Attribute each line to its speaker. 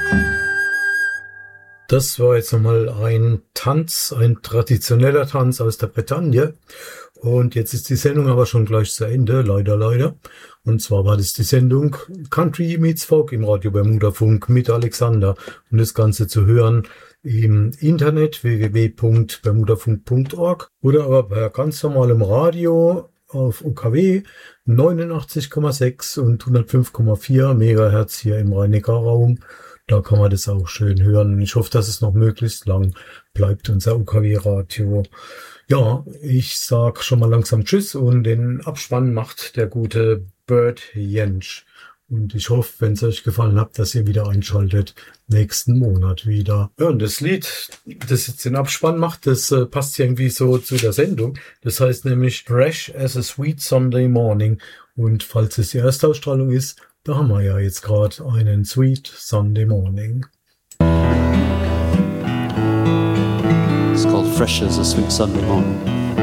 Speaker 1: Das war jetzt nochmal ein Tanz, ein traditioneller Tanz aus der Bretagne. Und jetzt ist die Sendung aber schon gleich zu Ende, leider, leider. Und zwar war das die Sendung Country meets Folk im Radio Bermudafunk mit Alexander. Und das Ganze zu hören im Internet www.bermudafunk.org oder aber per ganz normalem Radio auf UKW 89,6 und 105,4 Megahertz hier im Rhein-Neckar-Raum. Da kann man das auch schön hören. Und ich hoffe, dass es noch möglichst lang bleibt, unser UKW-Radio. Ja, ich sag schon mal langsam Tschüss und den Abspann macht der gute Bert Jentsch. Und ich hoffe, wenn es euch gefallen hat, dass ihr wieder einschaltet, nächsten Monat wieder. Ja, und das Lied, das jetzt den Abspann macht, das passt irgendwie so zu der Sendung. Das heißt nämlich Fresh as a Sweet Sunday Morning. Und falls es die Erstausstrahlung ist, da haben wir ja jetzt gerade einen Sweet Sunday Morning.
Speaker 2: It's called Fresh as a Sweet Sunday Morning.